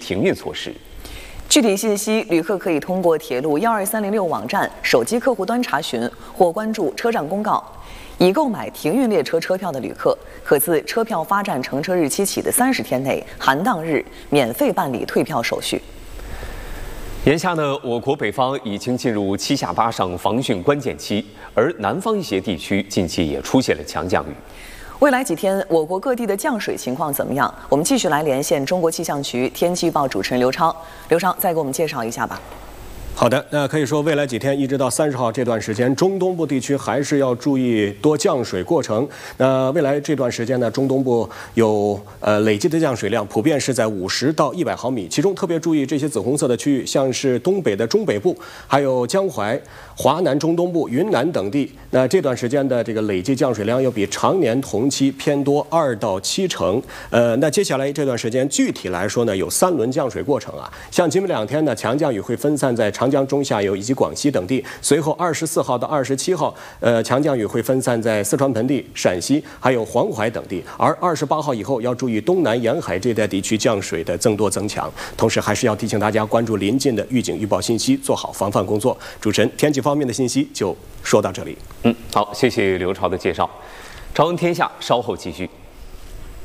停运措施。 具体信息，旅客可以通过铁路12306网站、手机客户端查询，或关注车站公告。已购买停运列车车票的旅客，可自车票发站乘车日期起的30天内含当日免费办理退票手续。 眼下呢，我国北方已经进入7下8上防汛关键期，而南方一些地区近期也出现了强降雨。 未来几天，我国各地的降水情况怎么样？我们继续来连线中国气象局天气预报主持人刘超。刘超，再给我们介绍一下吧。 好的，那可以说未来几天一直到30号这段时间，中东部地区还是要注意多降水过程。那未来这段时间呢，中东部有累计的降水量普遍是在50到100毫米，其中特别注意这些紫红色的区域，像是东北的中北部，还有江淮、华南中东部、云南等地。那这段时间的这个累计降水量要比常年同期偏多2到7成。那接下来这段时间具体来说呢，有3轮降水过程啊。像今明2天呢，强降雨会分散在长江中下游以及广西等地，随后24号到27号，强降雨会分散在四川盆地、陕西还有黄淮等地，而28号以后要注意东南沿海这带地区降水的增多增强，同时还是要提醒大家关注临近的预警预报信息，做好防范工作。主持人，天气方面的信息就说到这里。 好，谢谢刘超的介绍。朝闻天下稍后继续。